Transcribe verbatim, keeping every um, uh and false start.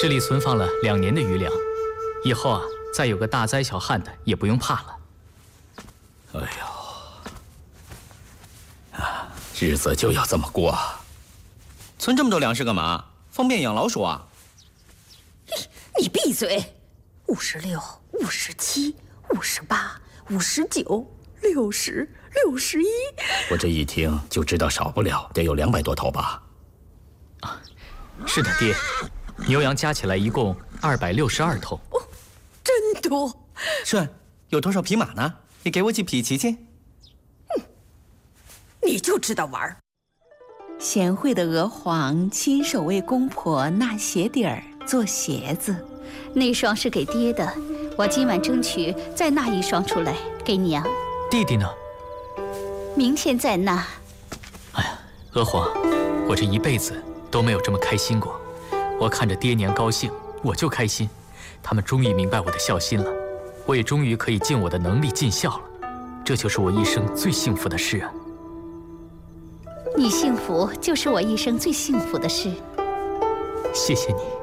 这里存放了两年的余粮，以后啊，再有个大灾小旱的也不用怕了。 哎呦，啊，日子就要这么过。 存这么多粮食干嘛？方便养老鼠啊？ 你闭嘴！五十六、五十七、五十八、五十九、六十、六十一。 我这一听就知道少不了得有两百多头吧？ 啊，是的，爹。牛羊加起来一共二百六十二头。 哦，真多。 顺，有多少匹马呢？你给我几匹骑骑。 嗯，你就知道玩。 贤惠的娥皇亲手为公婆纳鞋底儿做鞋子， 那双是给爹的，我今晚争取再纳一双出来给娘。 弟弟呢？ 明天再纳。 哎呀，娥皇，我这一辈子都没有这么开心过。我看着爹娘高兴，我就开心。他们终于明白我的孝心了，我也终于可以尽我的能力尽孝了。这就是我一生最幸福的事啊！ 你幸福就是我一生最幸福的事。 谢谢你。